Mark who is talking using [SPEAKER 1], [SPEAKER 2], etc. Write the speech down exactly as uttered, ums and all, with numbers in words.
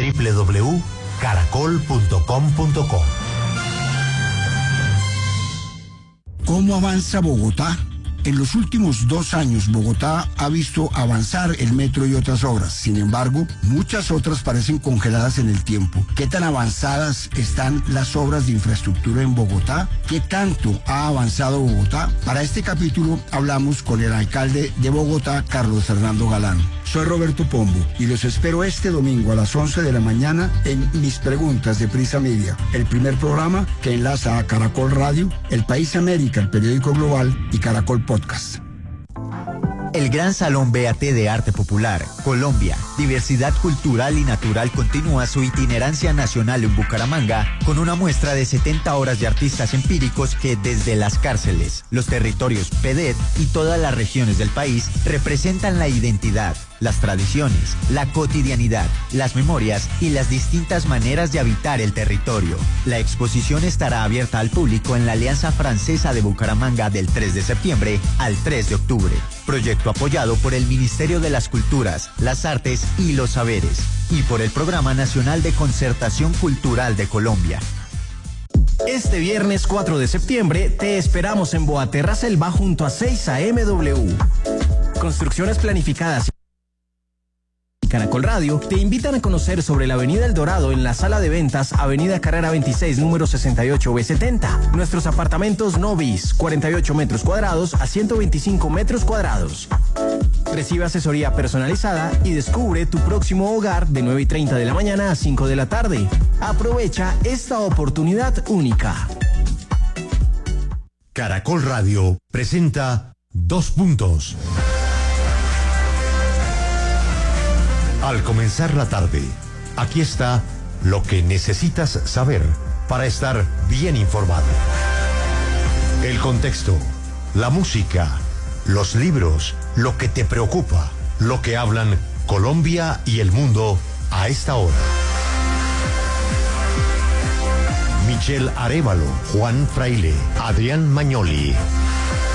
[SPEAKER 1] doble u doble u doble u punto caracol punto com punto co.
[SPEAKER 2] ¿Cómo avanza Bogotá? En los últimos dos años, Bogotá ha visto avanzar el metro y otras obras. Sin embargo, muchas otras parecen congeladas en el tiempo. ¿Qué tan avanzadas están las obras de infraestructura en Bogotá? ¿Qué tanto ha avanzado Bogotá? Para este capítulo hablamos con el alcalde de Bogotá, Carlos Fernando Galán. Soy Roberto Pombo y los espero este domingo a las once de la mañana en Mis Preguntas de Prisa Media, el primer programa que enlaza a Caracol Radio, El País América, el periódico global, y Caracol Podcast.
[SPEAKER 3] El Gran Salón B A T de Arte Popular, Colombia, Diversidad Cultural y Natural continúa su itinerancia nacional en Bucaramanga con una muestra de setenta obras de artistas empíricos que desde las cárceles, los territorios P D E T y todas las regiones del país representan la identidad, las tradiciones, la cotidianidad, las memorias y las distintas maneras de habitar el territorio. La exposición estará abierta al público en la Alianza Francesa de Bucaramanga del tres de septiembre al tres de octubre. Proyecto apoyado por el Ministerio de las Culturas, las Artes y los Saberes y por el Programa Nacional de Concertación Cultural de Colombia.
[SPEAKER 4] Este viernes cuatro de septiembre te esperamos en Boaterra Selva junto a seis A M W. Construcciones planificadas Caracol Radio te invitan a conocer sobre la Avenida El Dorado en la sala de ventas Avenida Carrera veintiséis, número sesenta y ocho B setenta. Nuestros apartamentos Novis, cuarenta y ocho metros cuadrados a ciento veinticinco metros cuadrados. Recibe asesoría personalizada y descubre tu próximo hogar de nueve y treinta de la mañana a cinco de la tarde. Aprovecha esta oportunidad única.
[SPEAKER 1] Caracol Radio presenta Dos Puntos. Al comenzar la tarde, aquí está lo que necesitas saber para estar bien informado. El contexto, la música, los libros, lo que te preocupa, lo que hablan Colombia y el mundo a esta hora. Michelle Arévalo, Juan Fraile, Adrián Magnoli.